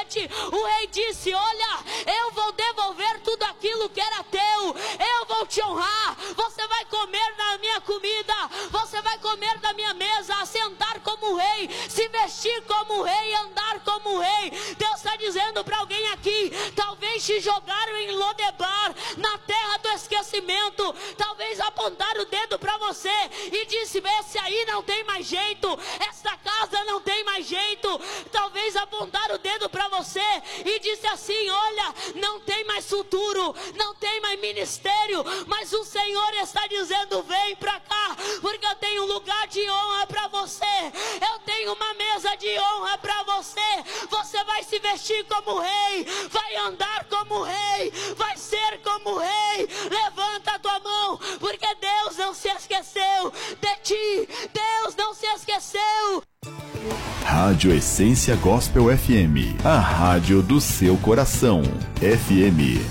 7, o rei disse: olha, eu vou devolver tudo aquilo que era teu, eu vou te honrar, você vai comer na minha comida, você vai comer da minha mesa, assentar como rei, se vestir como rei, andar como rei. Deus está dizendo para alguém aqui: talvez te jogaram em Lodebar, na terra do esquecimento, talvez apontaram o dedo para você e disse: esse aí não tem mais jeito, essa casa não tem mais jeito. Talvez apontaram o dedo para você e disse assim: olha, não tem mais futuro, não tem mais ministério, mas o Senhor está dizendo: vem para cá, porque eu tenho um lugar de honra para você, eu tenho uma mesa de honra para você. Você vai se vestir como rei, vai andar como rei, vai ser como rei. Levanta a tua mão, porque Deus não se esqueceu de ti, Deus não se esqueceu. Rádio Essência Gospel FM, a rádio do seu coração. FM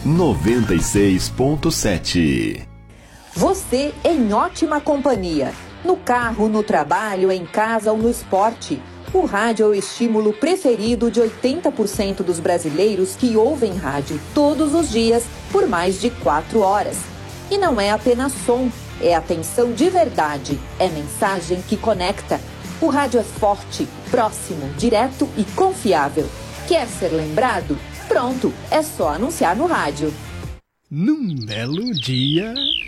96.7. Você em ótima companhia. No carro, no trabalho, em casa ou no esporte. O rádio é o estímulo preferido de 80% dos brasileiros que ouvem rádio todos os dias por mais de 4 horas. E não é apenas som, é atenção de verdade, é mensagem que conecta. O rádio é forte, próximo, direto e confiável. Quer ser lembrado? Pronto, é só anunciar no rádio. Num belo dia,